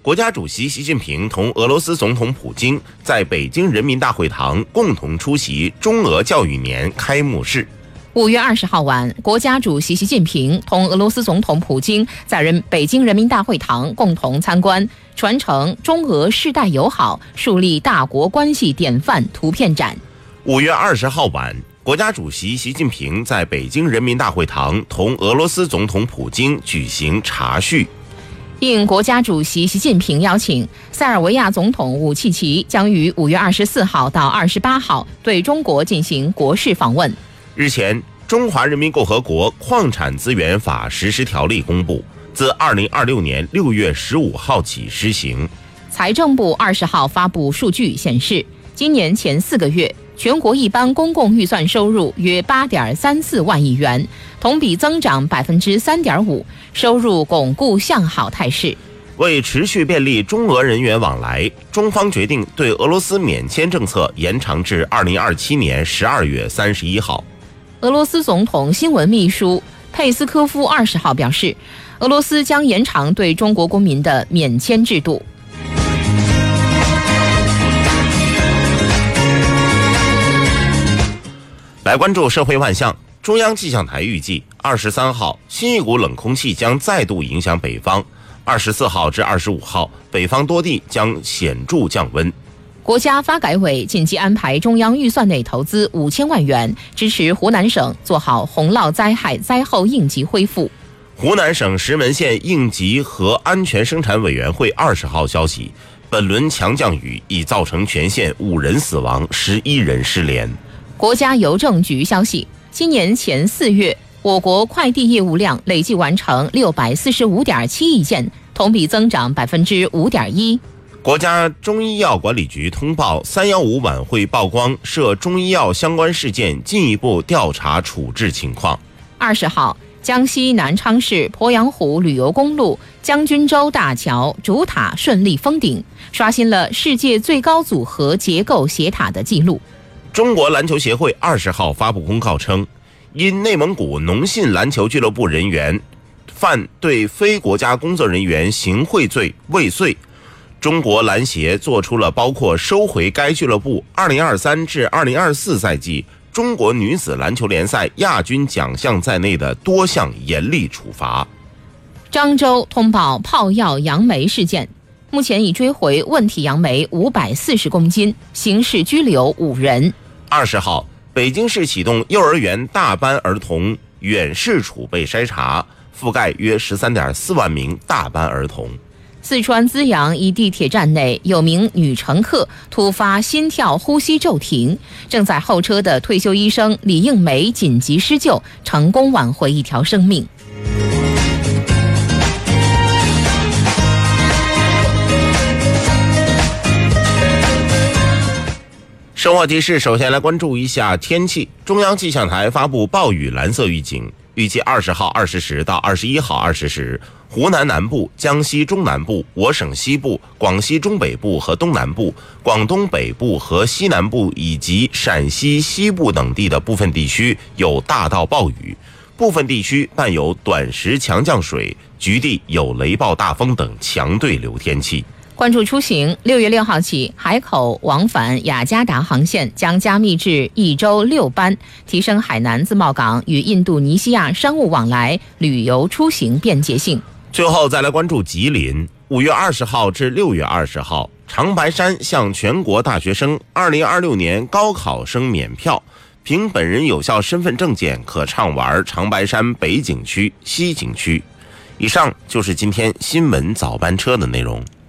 国家主席习近平同俄罗斯总统普京在北京人民大会堂共同出席中俄教育年开幕式。 5月20号晚，国家主席习近平同俄罗斯总统普京在北京人民大会堂共同参观传承中俄世代友好、树立大国关系典范图片展。 5月20号晚，国家主席习近平在北京人民大会堂同俄罗斯总统普京举行茶叙。 应国家主席习近平邀请，塞尔维亚总统武契奇将于5月24号到28号对中国进行国事访问。 日前，《中华人民共和国矿产资源法实施条例》公布，自2026年6月15号起施行。 财政部20号发布数据显示，今年前4个月，全国一般公共预算收入约8.34万亿元，同比增长3.5%，收入巩固向好态势。 为持续便利中俄人员往来，中方决定对俄罗斯免签政策延长至2027年12月31号。 俄罗斯总统新闻秘书佩斯科夫20号表示，俄罗斯将延长对中国公民的免签制度。 来关注社会万象。中央气象台预计23号新一股冷空气将再度影响北方，24号至25号北方多地将显著降温。 国家发改委紧急安排中央预算内投资5000万元，支持湖南省做好洪涝灾害灾后应急恢复。 湖南省石门县应急和安全生产委员会20号消息，本轮强降雨已造成全县5人死亡，11人失联。 国家邮政局消息，今年前4月，我国快递业务量累计完成645.7亿件，同比增长5.1%。 国家中医药管理局通报315晚会曝光涉中医药相关事件，进一步调查处置情况。 20号，江西南昌市鄱阳湖旅游公路将军洲大桥主塔顺利封顶，刷新了世界最高组合结构斜塔的记录。 中国篮球协会20号发布公告称，因内蒙古农信篮球俱乐部人员犯对非国家工作人员行贿罪未遂，中国篮协做出了包括收回该俱乐部2023至2024赛季中国女子篮球联赛亚军奖项在内的多项严厉处罚。 漳州通报泡药杨梅事件，目前已追回问题杨梅540公斤，刑事拘留5人。 20号，北京市启动幼儿园大班儿童远视储备筛查，覆盖约13.4万名大班儿童。 四川资阳一地铁站内有名女乘客突发心跳呼吸骤停，正在候车的退休医生李应梅紧急施救，成功挽回一条生命。 生活提示，首先来关注一下天气。中央气象台发布暴雨蓝色预警，预计20号20时到21号20时，湖南南部、江西中南部、我省西部、广西中北部和东南部、广东北部和西南部以及陕西西部等地的部分地区有大到暴雨，部分地区伴有短时强降水，局地有雷暴大风等强对流天气。 关注出行，6月6号起，海口往返雅加达航线将加密至1周6班，提升海南自贸港与印度尼西亚商务往来、旅游出行便捷性。 最后再来关注吉林，5月20号至6月20号，长白山向全国大学生2026年高考生免票，凭本人有效身份证件可畅玩长白山北景区、西景区。以上就是今天新闻早班车的内容。